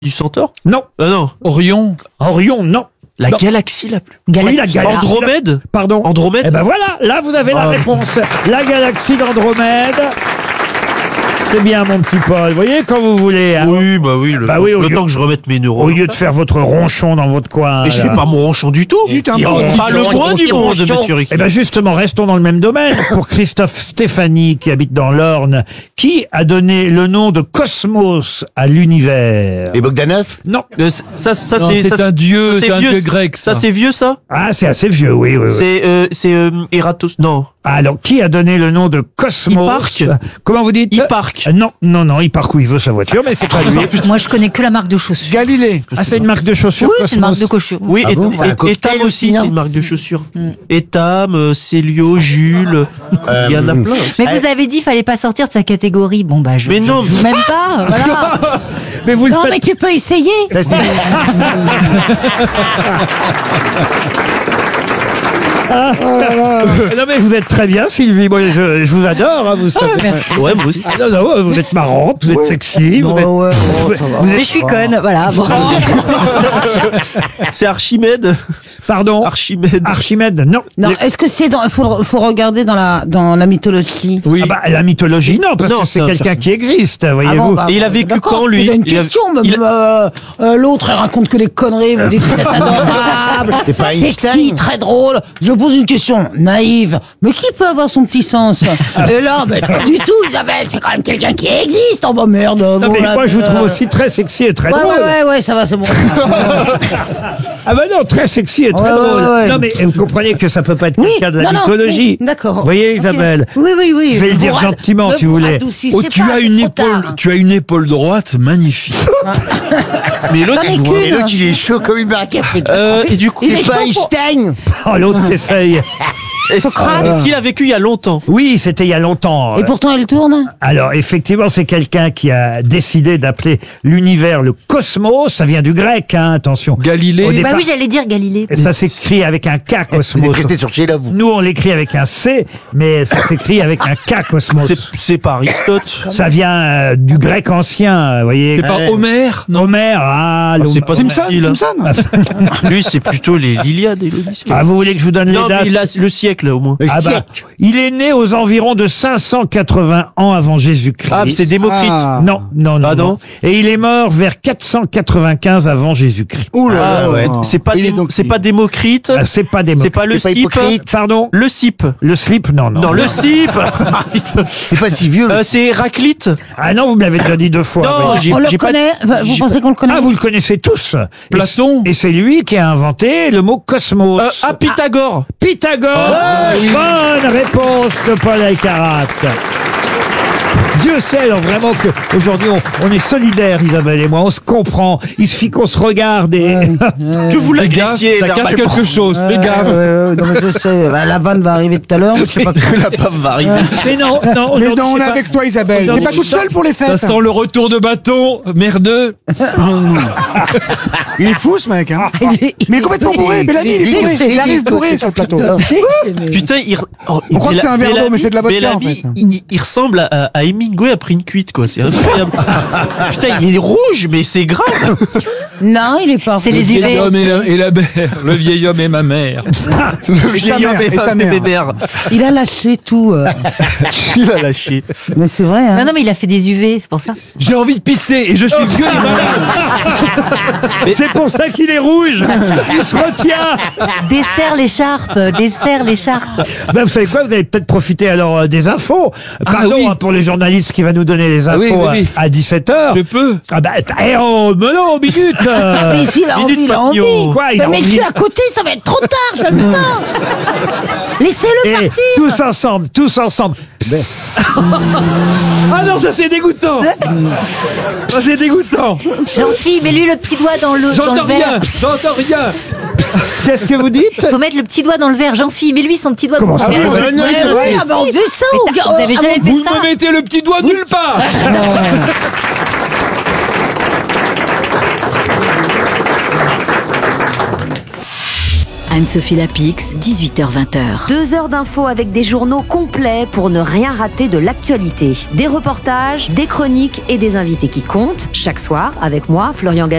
Du Centaure? Non. Non. Orion. Orion, non. La Non. galaxie la plus. Oui, la galaxie. Andromède? Pardon. Andromède? Eh ben voilà, là vous avez la réponse. La galaxie d'Andromède. C'est bien, mon petit Paul. Vous voyez, quand vous voulez. Hein. Oui, bah oui. Le temps que je remette mes neurones. Au lieu de faire votre ronchon dans votre coin. Et je fais pas mon ronchon du tout. Putain, Pas le moins du monde, monsieur Ricky. Eh ben justement, restons dans le même domaine. Pour Christophe Stéphanie, qui habite dans l'Orne, qui a donné le nom de Cosmos à l'univers? Et Bogdanov? Non. Ça, Non, c'est un dieu, c'est un dieu grec. Ça, c'est vieux, ça? Ah, c'est assez vieux, oui. C'est Eratos. Non. Alors, qui a donné le nom de Cosmos? Hipparque. Comment vous dites? Hipparque. Non, Hipparque, où il veut sa voiture, mais c'est pas lui. Moi, je connais que la marque de chaussures. Galilée. Ah, c'est une marque de chaussures, Oui, Cosmos? c'est une marque de chaussures. Oui, Ah bon, un cocktail Etam aussi, aussi, hein. c'est une marque de chaussures. Etam, Célio, Jules, il y en a plein. Mais vous avez dit, fallait pas sortir de sa catégorie. Bon, bah, Mais non, je joue même pas. Voilà. Mais vous le Non, faites. mais tu peux essayer. Non, mais vous êtes très bien, Sylvie. Moi, je vous adore, hein, vous savez. Merci. Ouais, vous aussi. Ah, non, vous êtes marrante, vous êtes sexy. Vous êtes- vous Mais êtes- je suis conne, voilà. Bon. C'est Archimède. Pardon? Archimède. Archimède, non. Non, est-ce que c'est dans, faut regarder dans la mythologie. Oui. Ah bah, la mythologie, non, parce Non, que c'est c'est un quelqu'un qui existe, voyez-vous. Et il a vécu d'accord, quand, lui? Il a une Il a- question, mais il l'autre, elle raconte que des conneries, vous dites c'est adorable, C'est pas sexy, Einstein. très drôle. Je pose une question naïve, mais qui peut avoir son petit sens? Et là, ben, pas du tout, Isabelle, c'est quand même quelqu'un qui existe. Oh bah merde. Non, mais moi, je vous trouve aussi très sexy et très Ouais, drôle. ouais, ça va, c'est bon. Ah bah non, très sexy et très Ouais, drôle. ouais. Non, mais vous comprenez que ça peut pas être Oui, quelqu'un de la non, mythologie. oui, d'accord. Vous voyez, Ok. Isabelle? Oui. Je vais le dire Vous gentiment, ne si vous vous voulez. radoucissez Oh, pas, tu as c'est une trop épaule, tard. tu as une épaule droite magnifique. Mais l'autre, J'en ai il voit- qu'une. Et l'autre, il est chaud comme une barre à café. Et du coup, Il est C'est pas chaud pour- Einstein. Oh, l'autre qui essaye. est-ce qu'il a vécu il y a longtemps? Oui, c'était il y a longtemps. Et pourtant, elle tourne. Alors, effectivement, c'est quelqu'un qui a décidé d'appeler l'univers le cosmos. Ça vient du grec, hein, attention. Galilée. Au départ- Bah oui, j'allais dire Galilée. Et ça s'écrit avec un K, Vous êtes cosmos. resté sur chez là, vous. Nous, on l'écrit avec un C, mais ça s'écrit avec un K, cosmos. C'est pas Aristote. Ça vient du grec ancien, vous voyez. C'est pas Homère? Non. Homère, C'est pas Simpson, facile, hein. Simpson. Lui, c'est plutôt l'Iliade et l'Odyssée. Ah, vous voulez que je vous donne Non, les dates? mais il a le siècle, au moins. Le Ah bah, siècle. il est né aux environs de 580 ans avant Jésus-Christ. Ah, mais c'est Démocrite. Non. Ah non. Et il est mort vers 495 avant Jésus-Christ. Ouh là Ah, là, ouais. C'est pas, Il est donc- c'est pas Démocrite. Ah, c'est pas des C'est pas le C'est pas SIP. hypocrite. Pardon? Le SIP. Le slip? Non. Non, le SIP. C'est pas si vieux. le- C'est Héraclite. Ah non, vous me l'avez déjà dit deux fois. Non, oui. j'ai On le pas. connaît. Vous pensez qu'on le connaît? Ah, vous le connaissez tous. Platon. Et c'est lui qui a inventé le mot cosmos. Pythagore. Pythagore. Bonne réponse de Paul Alcarat. Dieu sait alors vraiment que aujourd'hui on est solidaires, Isabelle et moi, on se comprend. Il suffit qu'on se regarde et Que vous Fais gaffe, l'agressiez. ça cache quelque chose. Fais gaffe. Non, mais je sais, la vanne va arriver tout à l'heure. Je sais pas. La pave va arriver. mais non, Mais aujourd'hui, non, on c'est est pas- avec toi, Isabelle. T'es pas toute seule pour les Ça fêtes. sent le retour de bâton, merdeux. Il est fou, ce mec, hein. Mais il est complètement bourré. Bellamy, il est bourré. Il arrive bourré sur le plateau. Putain, On croit que c'est un verre d'eau, mais c'est de la vodka, en fait. Il ressemble à Hemingway après une cuite, quoi. C'est incroyable. Putain, il est rouge, mais c'est grave. Non, il est pas. C'est Le les vieil UV. homme et la mère. Le vieil homme et ma mère. Le Et sa vieil homme mère, et sa mère. mes mères. Il a lâché tout. Il a lâché. Mais c'est vrai, hein. Non, mais il a fait des UV, c'est pour ça. J'ai envie de pisser et je suis vieux et malade. C'est pour ça qu'il est rouge. Il se retient. Desserre l'écharpe, desserre l'écharpe. Ben, vous savez quoi, vous allez peut-être profiter alors des infos. Pardon oui. hein, pour les journalistes qui va nous donner les Ah infos oui. à 17h. Je peux. Ah bah, oh, mais non, minute. Mais si, il a Minute envie, il a papillon. envie. Quoi, il a mais envie tu es à côté, ça va être trop tard, je le sens. Laissez-le Et partir. tous ensemble. Ah non, ça c'est dégoûtant. Ça c'est dégoûtant. Jean-Philippe, mets-lui le petit doigt dans le J'entends verre. rien. J'entends rien. Qu'est-ce que vous dites? Faut mettre le petit doigt dans le verre. Jean-Philippe, mets-lui son petit doigt Comment dans ça le verre. va non, c'est vrai. Ah, bah, on faisait ça. Vous avez jamais fait Vous ça? me mettez le petit doigt nulle part. Anne-Sophie Lapix, 18h-20h. 2 heures d'infos avec des journaux complets pour ne rien rater de l'actualité. Des reportages, des chroniques et des invités qui comptent. Chaque soir, avec moi, Florian Gazan.